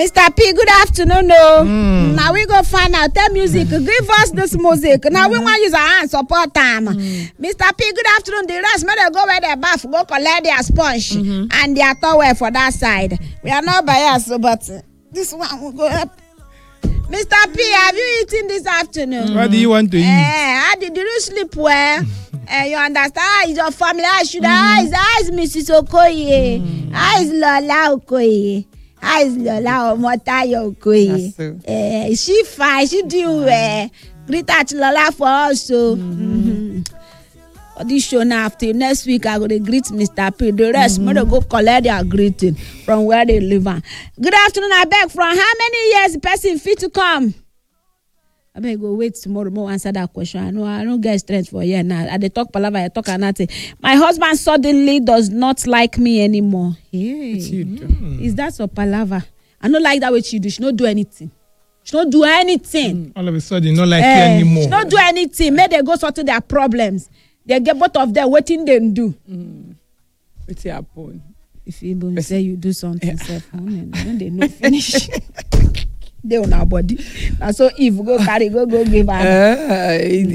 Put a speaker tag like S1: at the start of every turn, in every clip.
S1: Mr. P, good afternoon. Now we go find out. Tell music. Give us this music. Now we want to use our hands support time. Mr. P, good afternoon. The rest, may they go where they bath, go collect their sponge and their towel for that side. We are not biased, but this one will go up. Mr. P, have you eaten this afternoon?
S2: What do you want to eat?
S1: How did you sleep well? You understand? How is your family? How is Mrs. Okoye? How is Lola Okoye? How is Lola Omotayo Okoye? Is she fine? She do well. Greet her to Lola for us. So, this show now after next week, I go to greet Mr. P. The rest, I'm going to go collect their greeting from where they live. Good afternoon, I beg. From how many years the person fit to come? I beg go wait tomorrow more answer that question. I don't get strength for here now. I talk palaver, I talk another. My husband suddenly does not like me anymore. Hey, is that so palaver? I don't like that way she do. She don't do anything. She don't do anything.
S2: All of a sudden, not like you anymore.
S1: She don't do anything. May they go sort of their problems. They get both of them waiting them do.
S3: What's happen?
S1: If you say you do something, when they no finish. They on our body. And so if go carry, go give her.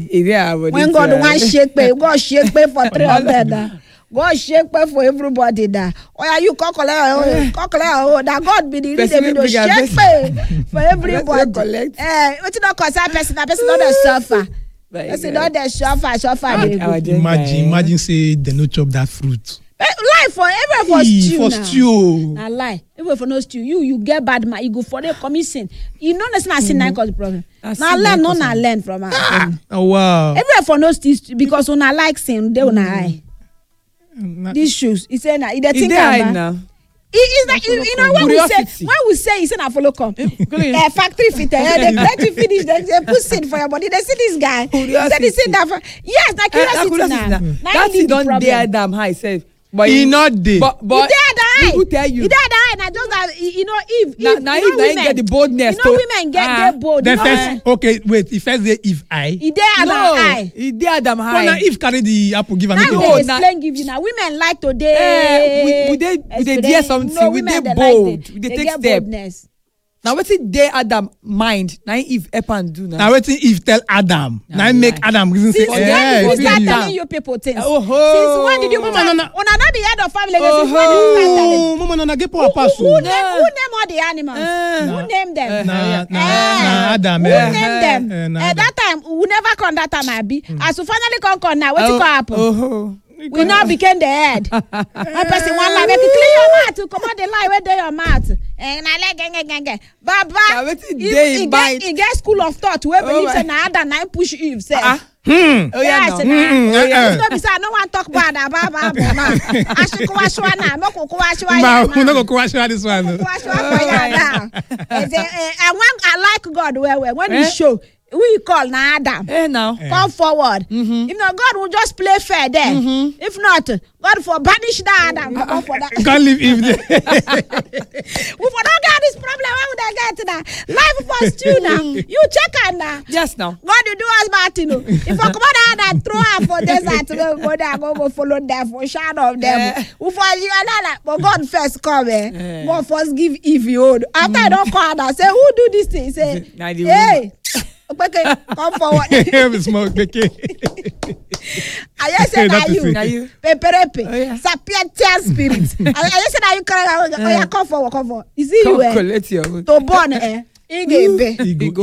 S1: When God want shake pay, God shake pay for 300. God shake pay for everybody that. Oh yeah, you cockle that God be the reason shake pay for everybody. What you not concern person, that person not suffer. Person not the suffer.
S2: Imagine say they no chop that fruit.
S1: Lie for everyone for stew.
S2: Now
S1: lie. Everyone for no stew. You get bad man. You go for the commission. You know that's not sin cause the problem. Now learn from her.
S2: Oh wow.
S1: Everyone for no stew because when I like sin, they will lie. These shoes. He said now. He think about. It's like you know when we say he said I follow come. Factory fitter. They try to finish. They put seed for your body. They see this guy. He said he said that for yes. That curiosity now.
S3: That's he don't dare damn high self. But
S2: he not there.
S3: But
S1: people
S3: tell you.
S1: He died, and I just that if
S3: now women get the boldness.
S1: You know women get bold.
S2: The first okay wait. He first say if I.
S1: He died high.
S3: He died high.
S2: Well, now if carry the apple give him.
S1: Now explain give you now. Women like today.
S3: We dare something. We dey bold. We dey take step. Now what's it there Adam mind? Now if Epan do now.
S2: Now what's if tell Adam? Now make Adam reason say.
S1: Since when did we start telling you people things? Since when did you not be head of family?
S2: Mama get power pass.
S1: Who name all the animals? Who named them?
S2: Adam.
S1: Who named them? At that time, we never come that time. As we finally come now, what you go happen? We now became the head. One person one lie, make you clean your mouth to come out the lie where they your mouth. And I like gang. Baba, he get school of thought where believe say na Adam na push Eve say. It's not be say no one talk bad about Baba. Ashikuwashwa na, moko kuwashwa ya.
S2: No go kuwashwa this one.
S1: Kuwashwa for ya now. And when I like God well when he show. We call now Adam.
S3: Now.
S1: Come forward. If not, God will just play fair there. If not, God for banish that Adam. Come for that.
S2: Can't leave Eve there.
S1: We for not get this problem. Why would I get to that? Life for stew now. You check on now.
S3: Yes, now.
S1: God you do us bad, you know. If I come out and throw her for desert, go there, go follow them for shadow of them. We for you and but God first come. God first give Eve your own. After I don't call her, say who do this thing? Say, hey. Come forward.
S2: Smoke
S1: I just said you. Peperepe. Sapiential spirit. I just said you correct. Oh yeah, come forward. Is it you?
S3: Collect your own.
S1: To born Igebe.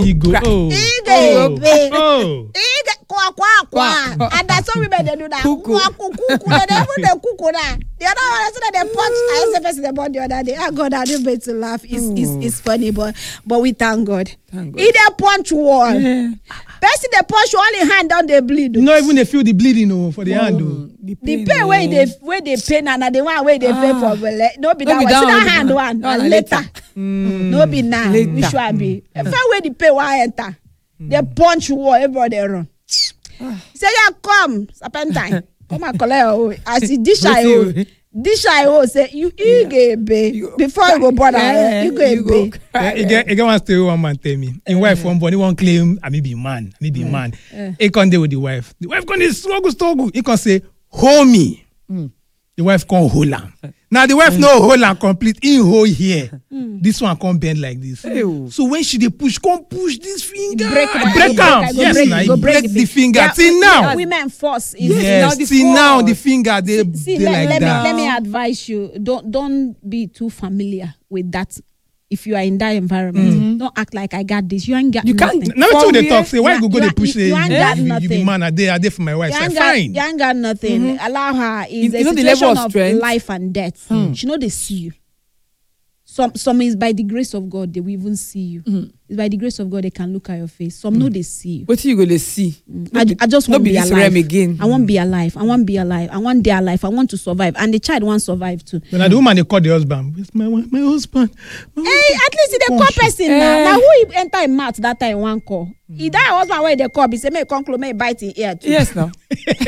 S1: And that's how women they do that. Cuckoo. They even cuckoo that. The other one I said they punch. I said person about the other day. Oh God, I didn't wait to laugh. It's funny, but we thank God. He they punch wall. Person they punch wall in hand down they bleed.
S2: No, even they feel the bleeding for the hand.
S1: The pain where they pain and the one where they pay for no be that one. See that hand one later. No be now. We should be. If I where the pain why enter, they punch wall everybody run. Say yeah, come, Serpentine. Come and collect. I see dish I say you get before you go border. You get
S2: You get one story one man tell me. In wife one born, he won't claim I may be man. He can't deal with the wife. The wife can't struggle. He can say hold me. The wife can't hold him. Now the wife no hold and complete in hold here. This one can't bend like this. So when she dey push, come push this finger.
S1: Break
S2: am. Yes, now you break the finger. Till now.
S1: Women force.
S2: Yes, till now the finger they like that.
S1: Let me advise you. Don't be too familiar with that. If you are in that environment, don't act like I got this. You ain't got nothing.
S2: Now what they talk say? Why you go they push
S1: you ain't got nothing.
S2: You be man a day for my wife. Fine.
S1: You ain't got nothing. Allow her. It's a
S3: know the
S1: situation
S3: level of strength?
S1: life and death. She know they see you. Some is by the grace of God they will even see you. It's by the grace of God they can look at your face. Some know they see you.
S3: What you gonna see?
S1: I just want to be alive
S3: again.
S1: I want to be alive. I want to be alive. I want their life. I want to survive. And the child wants to survive too.
S2: When the woman they call the husband, it's my husband.
S1: Hey, at least they call person now. Now who enter in mouth that time one call? He that husband where they call be say me come close, me bite in ear too.
S3: Yes, now.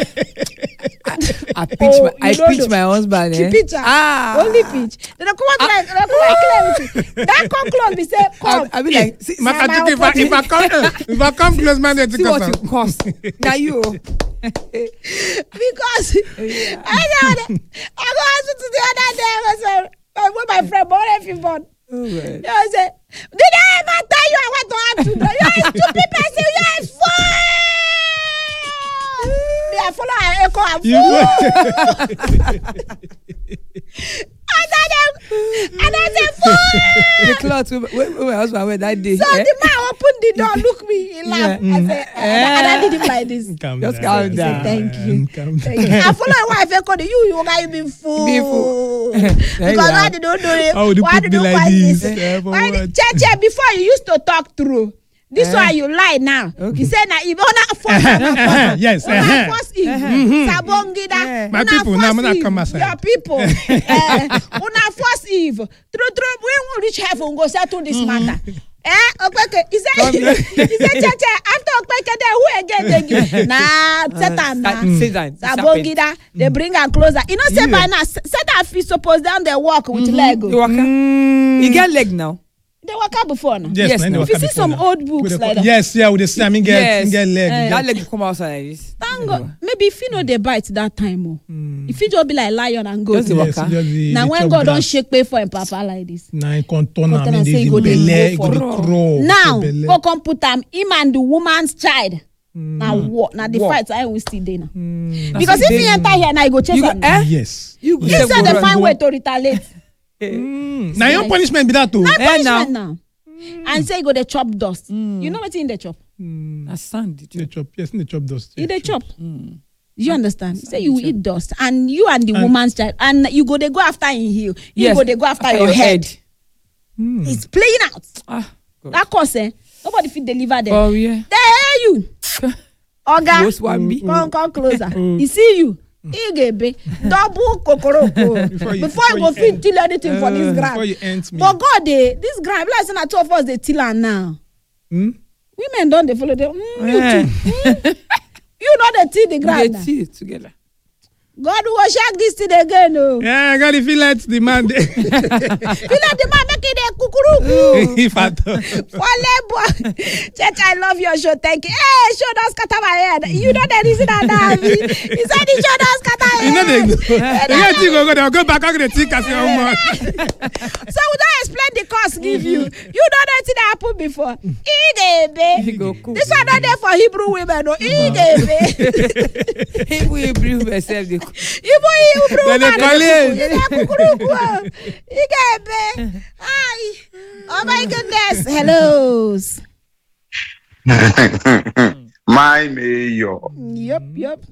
S3: I pitch my husband.
S1: Pitch only pitch. Then come out like that come close. Be say come.
S3: I be like,
S2: if I come close, man, they
S3: see what you cost. Now you.
S1: Because I go answer to the other day. I was when my friend born everyone.
S3: Oh, right.
S1: I said, did I ever tell you I want to have children? You are a stupid person. You are a fool. I follow her echo and fool. And I said, fool.
S3: The cloth when my husband went that day.
S1: So the man opened the door, look me, he laughed. I said, and I did him like this.
S3: Just calm down.
S1: Thank you. I follow my wife echo. You guys been fool. Because why did you do it? Why did you like this? Cheche, before you used to talk through. This one you lie now. Okay. You say now if una force
S2: yes.
S1: Force Eve. Sabongida.
S2: My people now not come outside.
S1: Your people. Una force Eve. True. We will reach heaven go settle this matter. Okay. He said Cheche after okay who again thank you. Nah, Satan. Sabongida. They bring her closer. You know say by now Satan feet suppose down they walk with leg.
S3: You get leg now.
S1: They walk out before now.
S2: Yes,
S1: if you see some old books like that.
S2: Yes, with the slamming get leg.
S3: That leg come outside like this.
S1: Thank God. Maybe if you know they bite that time, if you just be like lion and goat. Now when God don't shake pay for him papa like this.
S2: Now he can't turn and say go the crow.
S1: Now go come put him and the woman's child. Now what? Now the fight I will still there now. Because if he enter here now he go chase him.
S2: Yes.
S1: You said they find way to retaliate.
S2: Now your punishment be that too.
S1: My punishment now. And say go the chop dust. You know what's in the chop?
S3: Sand.
S2: The chop. Yes, in the chop dust.
S1: In the chop. You understand? Say you eat dust and you and the woman's child and you go they go after in heel. You go they go after your head. It's playing out. That cause nobody fit deliver them.
S3: Oh yeah.
S1: They hear you. Oga, come closer. He see you. Igebe double kokoroko before you go fit till anything for this ground. But God, this ground, like saying two of us they till her now. Women don't they follow them. You know they till the ground.
S3: They till together.
S1: God will shake this thing again.
S2: Yeah, God, if he lets the man,
S1: he let the man make it a kukuruku.
S2: If I
S1: Church, I love your show. Thank you. Hey, show does cut my head. You know the reason I love you. He said the show does cut my head.
S2: You know they go back. I'm gonna think as your mom.
S1: So we don't explain the cost give you. You know that thing that happened before. Igebe. This one not there for Hebrew women. No, Igebe.
S3: Hebrew women self the.
S1: Hebrew oh my goodness. Hello.
S4: My mayor.
S1: Yep.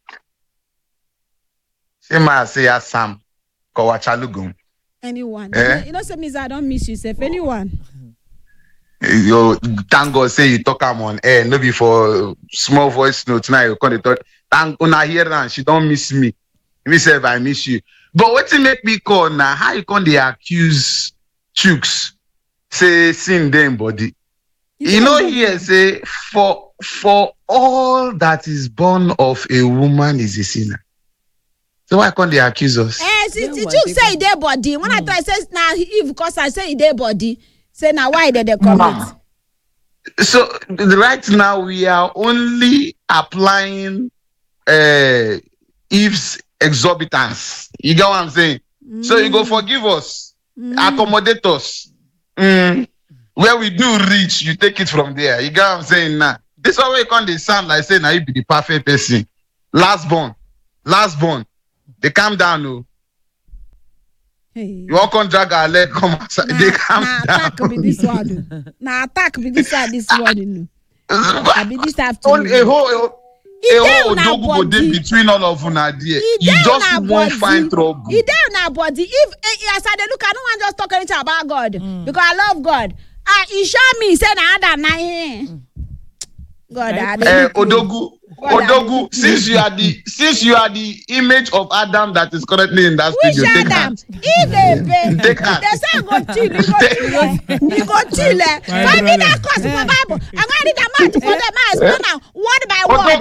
S4: Shema say Sam Kawachalugun.
S1: Anyone. You know some I don't miss yourself. Anyone.
S4: You thank God say you talk on air, no be for small voice note now you can't talk. Thank una hear that she don't miss me. Me say if I miss you. But what to make me call now? How you can they accuse Chooks? Say sin them body. You know here say for all that is born of a woman is a sinner. So why can't they accuse us?
S1: Chooks say their body. When I try say now if because I say their body, say now why did they comment?
S4: So right now we are only applying Eve's exorbitance. You get what I'm saying? So you go forgive us, accommodate us. Where we do reach, you take it from there. You get what I'm saying now? This is why you can't sound like saying now you be the perfect person. Last born. They calm down, no.
S1: Hey.
S4: You walk on drag our leg, come outside. They calm down.
S1: Attack be this one. Now attack be this one. I be this afternoon.
S4: A whole Odogu go dey between all of una there. You just won't find trouble.
S1: He dey na body. If as I dey look, I don't want just talk anything about God because I love God. He show me say na Adam na him. God, Odogu, since you are the image of Adam that is currently in that studio, take Adam? Take her. They say go chill, you go chill. Find me that course in the Bible. I'm going to read a math for them. I explain now word by word.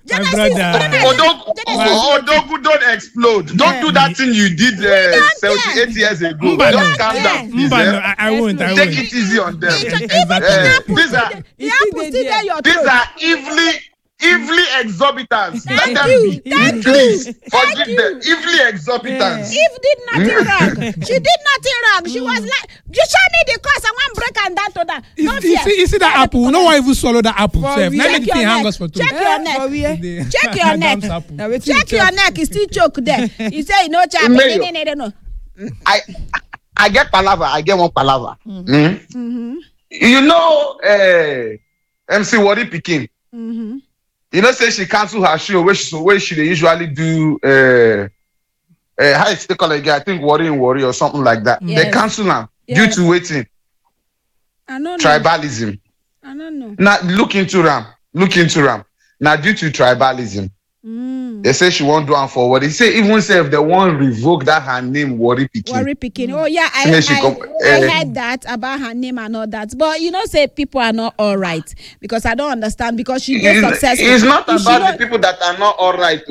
S4: Odogu, don't explode. Don't do that thing you did 78 years ago. Just calm down, please.
S2: I won't.
S4: Take it easy on them. These are evilly exorbitants. Let them be. Please forgive them. Evilly exorbitants.
S1: Eve did nothing wrong. She did nothing wrong. She was like, you show me the course. I want break and that to that.
S2: You see that apple? No one even swallow that apple. Check your neck.
S1: Check your neck. Check your neck. Check your neck. It's still choke there. You say no chap.
S4: I get palaver. I get one palaver. You know, MC Worry Pikin. You know, say she cancel her show where she usually do how is it called again? I think Worry or something like that. Yes. They cancel her due to waiting.
S1: I don't know.
S4: Tribalism.
S1: I don't know.
S4: Now look into Ram. Now due to tribalism. They say she won't do it forward. They say even say if they won't revoke that her name Worry Pikin.
S1: Oh yeah, I heard that about her name and all that. But you know, say people are not all right because I don't understand because she gets successful.
S4: It's not about the people that are not all right.